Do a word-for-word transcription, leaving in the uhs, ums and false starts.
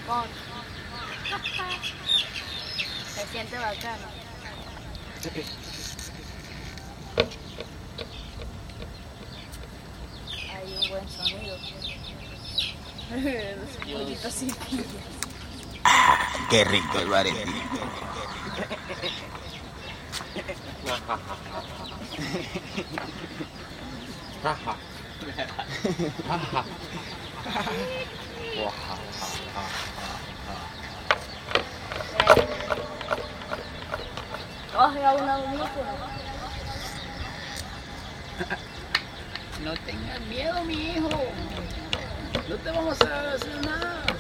Con. Se siente bacano. Hay un buen sonido. Los pollitos sin pillas. Ah, qué rico el baretti. Coge a un audífono. No tengas miedo, mi hijo. No te vamos a hacer nada.